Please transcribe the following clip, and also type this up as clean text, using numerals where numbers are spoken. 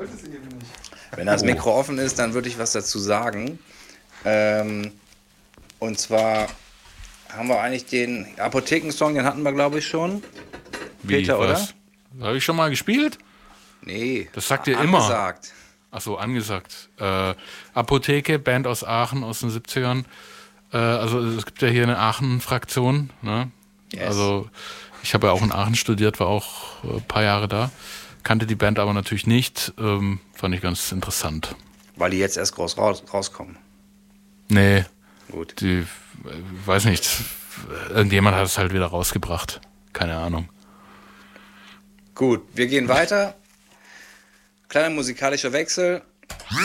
Wenn das Mikro offen ist, dann würde ich was dazu sagen. Und zwar haben wir eigentlich den Apothekensong, den hatten wir, glaube ich, schon. Peter, oder? Habe ich schon mal gespielt? Nee. Das sagt ihr immer. Angesagt. Achso, angesagt. Apotheke, Band aus Aachen aus den 70ern. Also es gibt ja hier eine Aachen-Fraktion. Ne? Yes. Also ich habe ja auch in Aachen studiert, war auch ein paar Jahre da. Kannte die Band aber natürlich nicht. Fand ich ganz interessant. Weil die jetzt erst groß rauskommen. Nee. Gut. Die, weiß nicht. Irgendjemand hat es halt wieder rausgebracht. Keine Ahnung. Gut, wir gehen weiter. Kleiner musikalischer Wechsel.